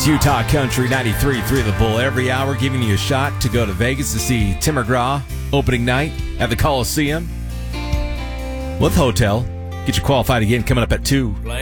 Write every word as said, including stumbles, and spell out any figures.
It's Utah Country ninety-three point three The Bull. Every hour giving you a shot to go to Vegas to see Tim McGraw opening night at the Coliseum with Hotel. Get you qualified again coming up at two.